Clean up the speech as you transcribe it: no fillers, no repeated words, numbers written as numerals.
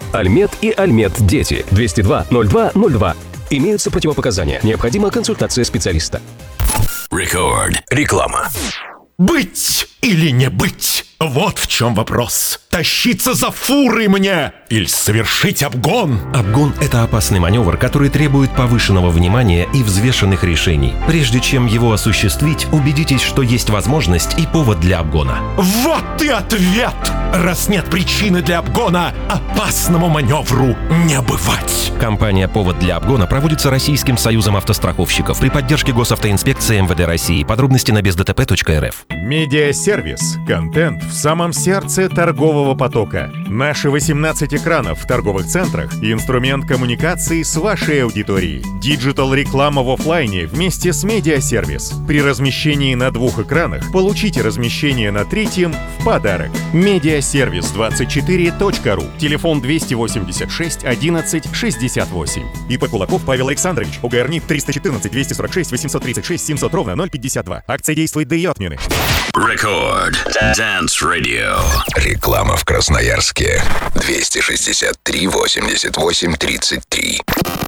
Альмет и Альмет Дети. 202-02-02. Имеются противопоказания. Необходима консультация специалиста. Рекорд. Реклама. Быть или не быть? Вот в чем вопрос. Тащиться за фурой мне или совершить обгон? Обгон – это опасный маневр, который требует повышенного внимания и взвешенных решений. Прежде чем его осуществить, убедитесь, что есть возможность и повод для обгона. Вот и ответ! Раз нет причины для обгона, опасному маневру не бывать. Компания «Повод для обгона» проводится Российским союзом автостраховщиков при поддержке Госавтоинспекции МВД России. Подробности на бездтп.рф. Медиасервис. Контент в самом сердце торгового потока. Наши 18 экранов в торговых центрах – инструмент коммуникации с вашей аудиторией. Диджитал-реклама в офлайне вместе с медиасервис. При размещении на 2 экранах получите размещение на 3-м в подарок. Медиасервис24.ру. Телефон 286 11 68. ИП Кулаков Павел Александрович. УГРНИ 314 246 836 700 ровно 052. Акция действует до ее отмены. Рекорд. Dance Radio. Реклама в Красноярске. 263 88 33.